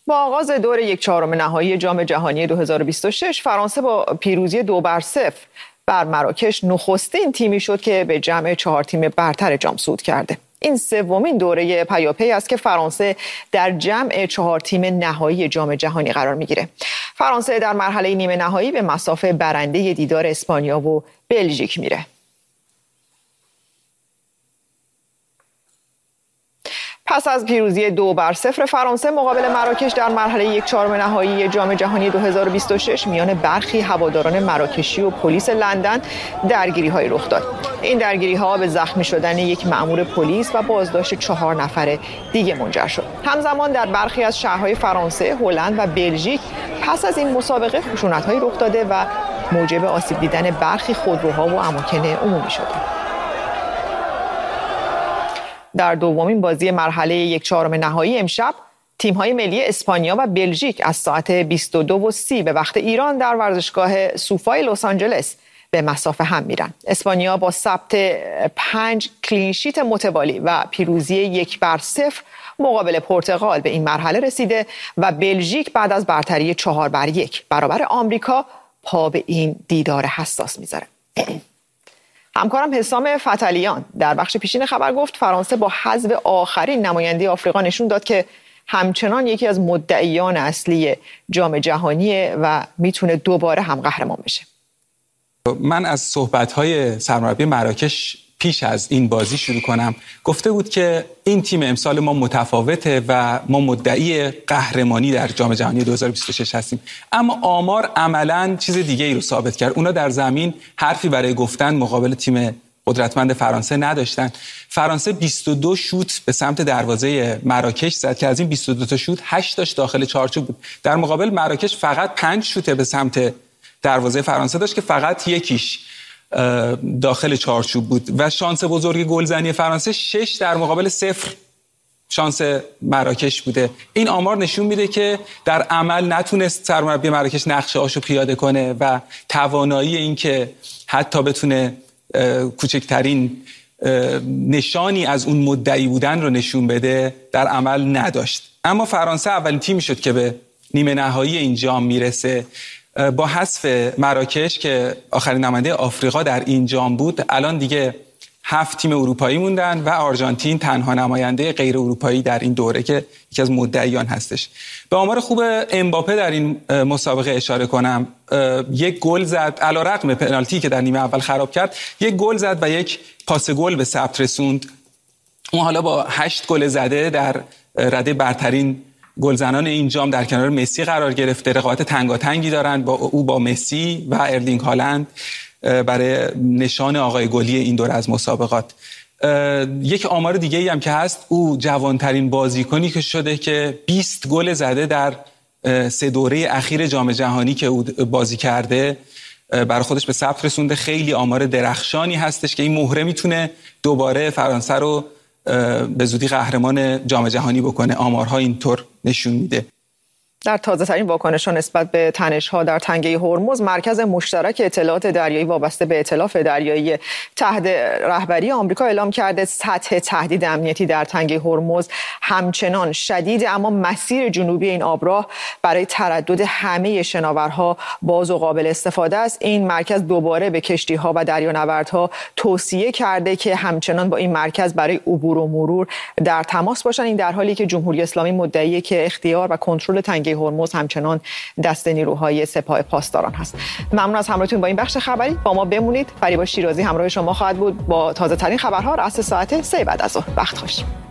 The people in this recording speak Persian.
با آغاز دور 1/4 نهایی جام جهانی 2026 فرانسه با پیروزی 2-0 بر مراکش نخستین تیمی شد که به جمع 4 تیم برتر جام صعود کرده. این سومین دوره پیاپی است که فرانسه در جمع 4 تیم نهایی جام جهانی قرار میگیره. فرانسه در مرحله نیمه نهایی به مصاف برنده دیدار اسپانیا و بلژیک میره. پس از پیروزی 2-0 فرانسه مقابل مراکش در مرحله 1/4 نهایی جام جهانی 2026 میان برخی هواداران مراکشی و پلیس لندن درگیری‌های رخ داد. این درگیری‌ها به زخمی شدن یک مأمور پلیس و بازداشت 4 نفر دیگه منجر شد. همزمان در برخی از شهرهای فرانسه، هلند و بلژیک پس از این مسابقه خشونت‌هایی رخ داده و موجب آسیب دیدن برخی خودروها و اماکن عمومی شده. در دومین بازی مرحله 1/4 نهایی امشب تیم‌های ملی اسپانیا و بلژیک از ساعت 22:30 به وقت ایران در ورزشگاه سوفای لس آنجلس به مصاف هم میرن. اسپانیا با ثبت 5 کلین شیت متوالی و پیروزی 1-0 مقابل پرتغال به این مرحله رسیده و بلژیک بعد از برتری 4-1 برابر آمریکا پا به این دیدار حساس میذاره. همکارم حسام فتلیان در بخش پیشین خبر گفت فرانسه با حذف آخرین نماینده آفریقا نشون داد که همچنان یکی از مدعیان اصلی جام جهانیه و میتونه دوباره هم قهرمان بشه. من از صحبت‌های سرمربی مراکش پیش از این بازی شروع کنم. گفته بود که این تیم امسال ما متفاوته و ما مدعی قهرمانی در جام جهانی 2026 هستیم. اما آمار عملاً چیز دیگه ای رو ثابت کرد. اونا در زمین حرفی برای گفتن مقابل تیم قدرتمند فرانسه نداشتن. فرانسه 22 شوت به سمت دروازه مراکش زد که از این 22 تا شوت 8 تاش داخل چارچوب بود. در مقابل مراکش فقط 5 شوت به سمت دروازه فرانسه داشت که فقط یکیش داخل چارچوب بود و شانس بزرگ گلزنی فرانسه 6 در مقابل 0 شانس مراکش بوده. این آمار نشون میده که در عمل نتونست سرمربی مراکش نقشه هاشو پیاده کنه و توانایی این که حتی بتونه کوچکترین نشانی از اون مدعی بودن رو نشون بده در عمل نداشت. اما فرانسه اولین تیمی شد که به نیمه نهایی این جام میرسه. با حذف مراکش که آخرین نماینده آفریقا در این جام بود، الان دیگه 7 تیم اروپایی موندن و آرژانتین تنها نماینده غیر اروپایی در این دوره که یکی از مدعیان هستش. به آمار خوب امباپه در این مسابقه اشاره کنم. 1 گل زد، علیرغم پنالتی که در نیمه اول خراب کرد، 1 گل زد و 1 پاس گل به ثبت رسوند. اون حالا با 8 گل زده در رده برترین گلزنان این جام در کنار مسی قرار گرفته. رقابت تنگاتنگی دارن با مسی و ارلینگ هالند برای نشان آقای گلی این دور از مسابقات. یک آمار دیگه ای هم که هست، او جوانترین بازیکنی که شده که 20 گل زده در 3 دوره اخیر جام جهانی که او بازی کرده برای خودش به ثبت رسونده. خیلی آمار درخشانی هستش که این مهره میتونه دوباره فرانسه رو به زودی قهرمان جام جهانی بکنه. آمارها اینطور نشون میده. در تازه‌ترین واکنش‌ها نسبت به تنش‌ها در تنگه هرمز، مرکز مشترک اطلاعات دریایی وابسته به ائتلاف دریایی تحت رهبری آمریکا اعلام کرده سطح تهدید امنیتی در تنگه هرمز همچنان شدید، اما مسیر جنوبی این آبراه برای تردد همه شناورها باز و قابل استفاده است. این مرکز دوباره به کشتی‌ها و دریانوردها توصیه کرده که همچنان با این مرکز برای عبور و مرور در تماس باشن. این در حالی که جمهوری اسلامی مدعیه که اختیار و کنترل تنگه هرمز همچنان دست نیروهای سپاه پاسداران هست. ممنون از همراهیتون با این بخش خبری. با ما بمونید. فریبا شیرازی همراه شما خواهد بود با تازه ترین خبرها رأس ساعت 3 بعد از ظهر. وقت خوش.